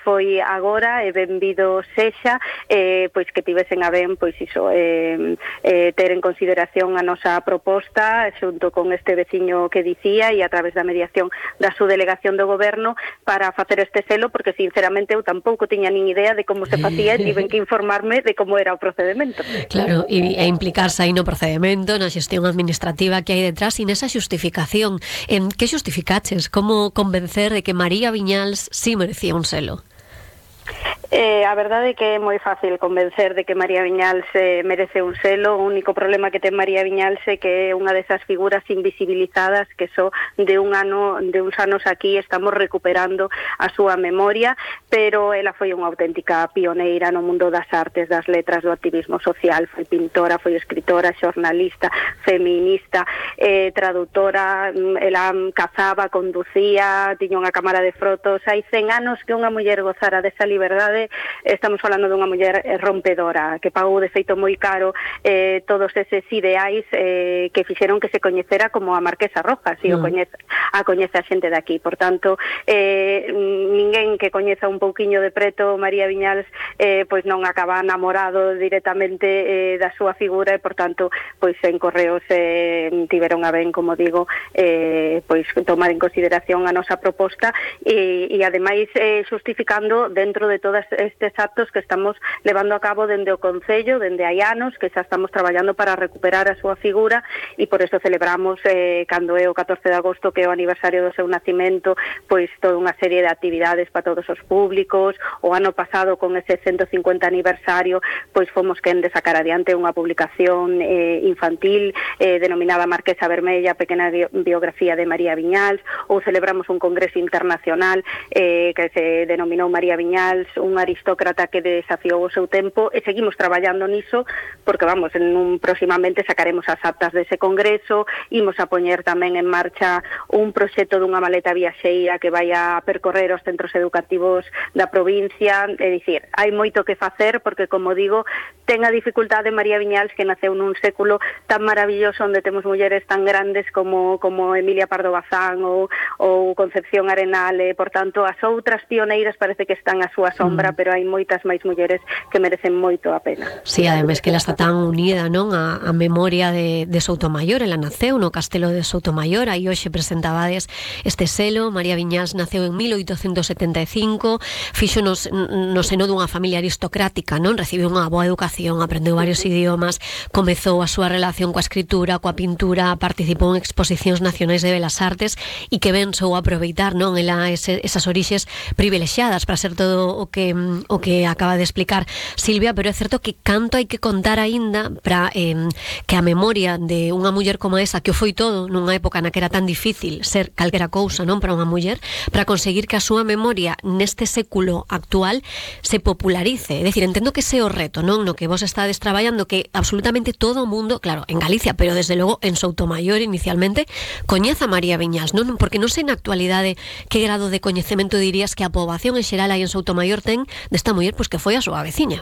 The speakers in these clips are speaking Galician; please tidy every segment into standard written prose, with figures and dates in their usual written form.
foi agora, e benvido sexa, pois que tivesen a ben, pois iso, ter en consideración a nosa proposta xunto con este veciño que dicía e a través da mediación da súa delegación do goberno para facer este selo, porque sinceramente eu tampouco tiña nin idea de como se facía e tiven que informarme de como era o procedemento. Claro, e implicarse aí no procedemento, na xestión administrativa que hai detrás e nesa xustificación. Que xustificaches? Como convencer de que María Viñals sí merecía un selo? A verdade é que é moi fácil convencer de que María Viñals merece un selo. O único problema que ten María Viñals é que é unha desas figuras invisibilizadas que só de uns anos aquí estamos recuperando a súa memoria, pero ela foi unha auténtica pioneira no mundo das artes, das letras, do activismo social. Foi pintora, foi escritora, xornalista, feminista, traductora, ela cazaba, conducía, tiña unha cámara de fotos. Hai 100 anos que unha muller gozara desa liberdade. Estamos falando dunha muller rompedora, que pagou de feito moi caro todos eses ideais que fixeron que se coñecera como a Marquesa Rojas, e coñece a xente de aquí. Por tanto, ninguén que coñeza un pouquiño de preto María Viñals pois non acaba namorado directamente da súa figura, e por tanto, pois en Correos tiveron a ben, como digo, pois tomar en consideración a nosa proposta e ademais justificando dentro de todas estes actos que estamos levando a cabo dende o Concello, dende hai anos, que xa estamos traballando para recuperar a súa figura, e por eso celebramos cando é o 14 de agosto, que é o aniversario do seu nacimento, pois toda unha serie de actividades para todos os públicos. O ano pasado, con ese 150 aniversario, pois fomos quen de sacar adiante unha publicación infantil denominada Marquesa Vermella, pequena biografía de María Viñals, ou celebramos un congreso internacional que se denominou María Viñals, un aristócrata que desafiou o seu tempo, e seguimos traballando niso, porque vamos, próximamente sacaremos as actas dese congreso. Imos a poñer tamén en marcha un proxecto dunha maleta viaxeira que vai a percorrer os centros educativos da provincia. É dicir, hai moito que facer, porque, como digo, ten a dificultade María Viñals, que naceu nun século tan maravilloso onde temos mulleres tan grandes como Emilia Pardo Bazán ou Concepción Arenal. Por tanto, as outras pioneiras parece que están a súa sombra, pero hai moitas máis mulleres que merecen moito a pena. Sí, ademais que ela está tan unida, non, a memoria de Soutomaior. Ela naceu no castelo de Soutomaior, aí hoxe presentabades este selo. María Viñals naceu en 1875, fixo no seno dunha familia aristocrática, non? Recibiu unha boa educación, aprendeu varios idiomas, comezou a súa relación coa escritura, coa pintura, participou en exposicións nacionais de belas artes, e que ben sou aproveitar, non, ela esas orixes privilexiadas para ser todo o que acaba de explicar Silvia. Pero é certo que canto hai que contar aínda para que a memoria de unha muller como esa, que o foi todo nunha época na que era tan difícil ser calquera cousa, non, para unha muller, para conseguir que a súa memoria neste século actual se popularice. É dicir, entendo que ese é o reto, non, no que vos estades traballando, que absolutamente todo o mundo, claro, en Galicia, pero desde logo en Soutomaior inicialmente, coñeza a María Viñals, non? Porque non sei na actualidade que grado de coñecemento dirías que a poboación en xeral aí en Soutomaior ten desta muller, pois que foi a súa veciña.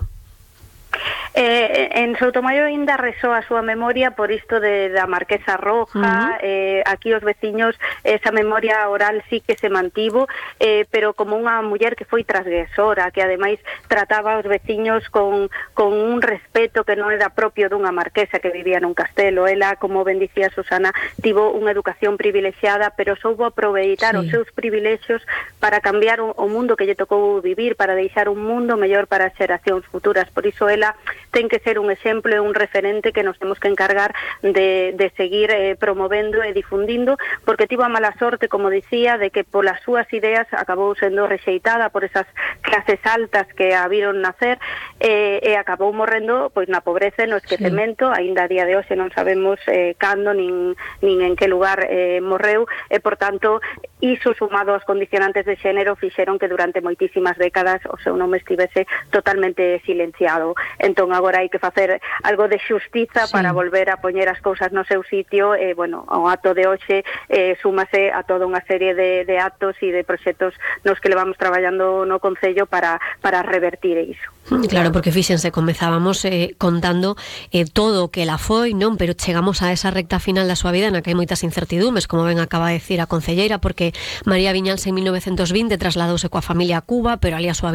En Soutomaior ainda resoa a súa memoria por isto da Marquesa Roja. Aquí os veciños, esa memoria oral sí que se mantivo, pero como unha muller que foi transgresora, que ademais trataba os veciños con un respeto que non era propio dunha marquesa que vivía nun castelo. Ela, como ben dicía Susana, tivo unha educación privilexiada, pero soubo aproveitar os seus privilexios para cambiar o mundo que lle tocou vivir, para deixar un mundo mellor para as xeracións futuras. Por iso ela ten que ser un exemplo e un referente que nos temos que encargar de seguir promovendo e difundindo, porque tivo a mala sorte, como dicía, de que polas súas ideas acabou sendo rexeitada por esas clases altas que a viron nacer, e acabou morrendo pois na pobreza e no esquecemento. Aínda a día de hoxe non sabemos cando nin en que lugar morreu, e por tanto iso sumado aos condicionantes de xénero fixeron que durante moitísimas décadas o seu nome estivese totalmente silenciado. Entón agora hai que facer algo de xustiza para volver a poñer as cousas no seu sitio, e, bueno, o acto de hoxe súmase a toda unha serie de actos e de proxectos nos que levamos traballando no Concello para revertir iso. Claro, porque fíxense, comezábamos contando todo o que ela foi, non? Pero chegamos a esa recta final da súa vida na que hai moitas incertidumes, como ben acaba de decir a concelleira, porque María Viñals en 1920 trasladouse coa familia a Cuba, pero ali a súa